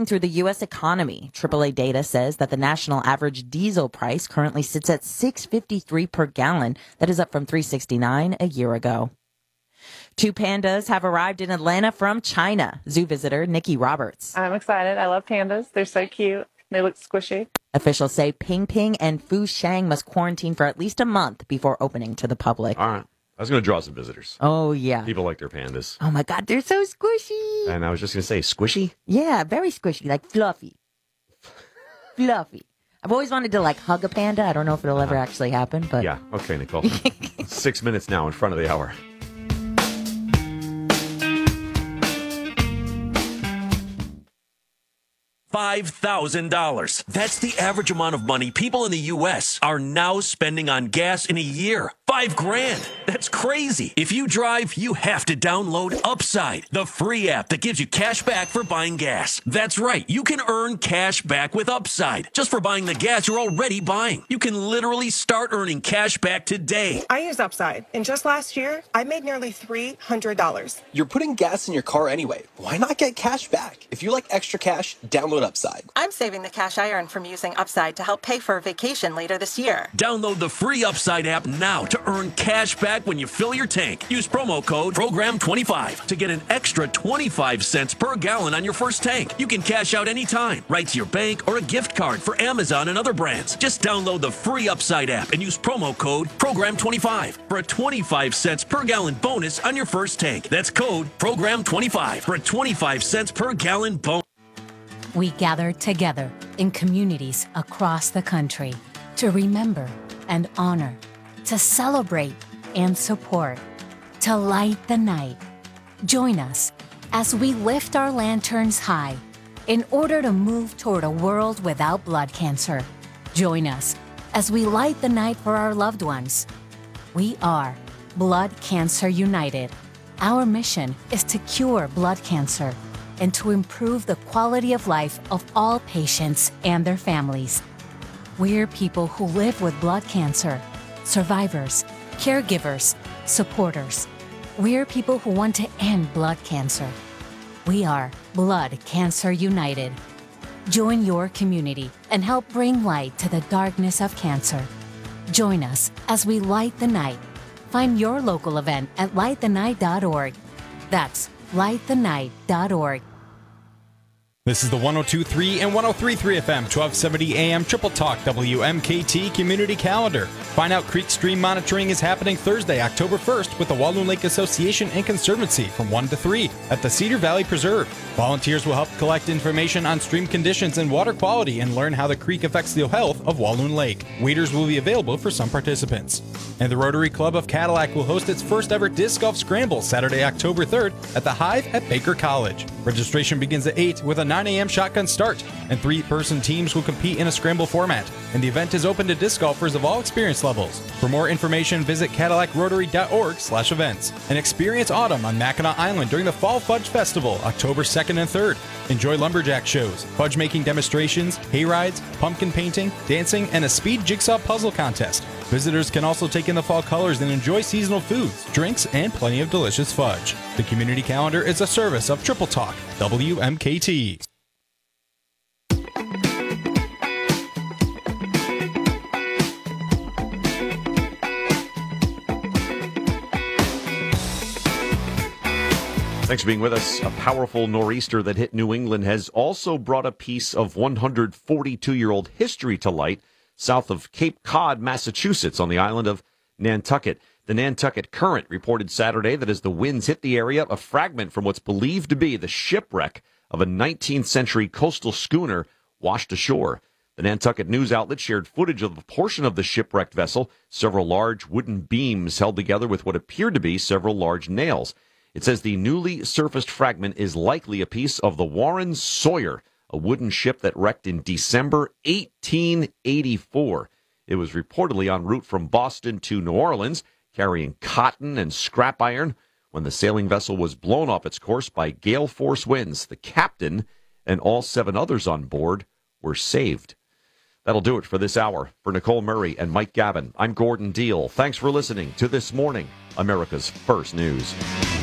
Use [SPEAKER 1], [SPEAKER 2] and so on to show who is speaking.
[SPEAKER 1] racing through the U.S. economy. AAA data says that the national average diesel price currently sits at $6.53 per gallon. That is up from $3.69 a year ago. 2 pandas have arrived in Atlanta from China. Zoo visitor Nikki Roberts.
[SPEAKER 2] I'm excited. I love pandas. They're so cute. They look squishy.
[SPEAKER 1] Officials say Ping Ping and Fu Shang must quarantine for at least a month before opening to the public.
[SPEAKER 3] All right. I was going to draw some visitors.
[SPEAKER 1] Oh, yeah.
[SPEAKER 3] People like their pandas.
[SPEAKER 1] Oh, my God. They're so squishy.
[SPEAKER 3] And I was just going to say, squishy?
[SPEAKER 1] Yeah, very squishy, like fluffy. Fluffy. I've always wanted to, hug a panda. I don't know if it'll ever actually happen, but...
[SPEAKER 3] Yeah. Okay, Nicole. 6 minutes now in front of the hour.
[SPEAKER 4] $5,000. That's the average amount of money people in the U.S. are now spending on gas in a year. $5,000. That's crazy. If you drive, you have to download Upside, the free app that gives you cash back for buying gas. That's right. You can earn cash back with Upside just for buying the gas you're already buying. You can literally start earning cash back today.
[SPEAKER 5] I use Upside, and just last year, I made nearly $300.
[SPEAKER 6] You're putting gas in your car anyway. Why not get cash back? If you like extra cash, download Upside.
[SPEAKER 5] I'm saving the cash I earn from using Upside to help pay for a vacation later this year.
[SPEAKER 4] Download the free Upside app now to earn cash back when you fill your tank. Use promo code PROGRAM25 to get an extra 25 cents per gallon on your first tank. You can cash out anytime, right to your bank or a gift card for Amazon and other brands. Just download the free Upside app and use promo code PROGRAM25 for a 25 cents per gallon bonus on your first tank. That's code PROGRAM25 for a 25 cents per gallon bonus.
[SPEAKER 7] We gather together in communities across the country to remember and honor, to celebrate and support, to light the night. Join us as we lift our lanterns high in order to move toward a world without blood cancer. Join us as we light the night for our loved ones. We are Blood Cancer United. Our mission is to cure blood cancer and to improve the quality of life of all patients and their families. We're people who live with blood cancer, survivors, caregivers, supporters. We're people who want to end blood cancer. We are Blood Cancer United. Join your community and help bring light to the darkness of cancer. Join us as we light the night. Find your local event at lightthenight.org. That's lightthenight.org.
[SPEAKER 8] This is the 102.3 and 103.3 FM, 1270 AM Triple Talk WMKT Community Calendar. Find out creek stream monitoring is happening Thursday, October 1st with the Walloon Lake Association and Conservancy from 1 to 3 at the Cedar Valley Preserve. Volunteers will help collect information on stream conditions and water quality and learn how the creek affects the health of Walloon Lake. Waiters will be available for some participants. And the Rotary Club of Cadillac will host its first ever Disc Golf Scramble Saturday, October 3rd at the Hive at Baker College. Registration begins at 8 with a 9 a.m. shotgun start, and 3-person teams will compete in a scramble format. And the event is open to disc golfers of all experience levels. For more information, visit CadillacRotary.org/events. And experience autumn on Mackinac Island during the Fall Fudge Festival, October 2nd and 3rd. Enjoy lumberjack shows, fudge making demonstrations, hay rides, pumpkin painting, dancing, and a speed jigsaw puzzle contest. Visitors can also take in the fall colors and enjoy seasonal foods, drinks, and plenty of delicious fudge. The community calendar is a service of Triple Talk, WMKT.
[SPEAKER 3] Thanks for being with us. A powerful nor'easter that hit New England has also brought a piece of 142-year-old history to light south of Cape Cod, Massachusetts, on the island of Nantucket. The Nantucket Current reported Saturday that as the winds hit the area, a fragment from what's believed to be the shipwreck of a 19th century coastal schooner washed ashore. The Nantucket news outlet shared footage of a portion of the shipwrecked vessel, several large wooden beams held together with what appeared to be several large nails. It says the newly surfaced fragment is likely a piece of the Warren Sawyer, a wooden ship that wrecked in December 1884. It was reportedly en route from Boston to New Orleans, carrying cotton and scrap iron, when the sailing vessel was blown off its course by gale force winds. The captain and all 7 others on board were saved. That'll do it for this hour. For Nicole Murray and Mike Gavin, I'm Gordon Deal. Thanks for listening to This Morning, America's First News.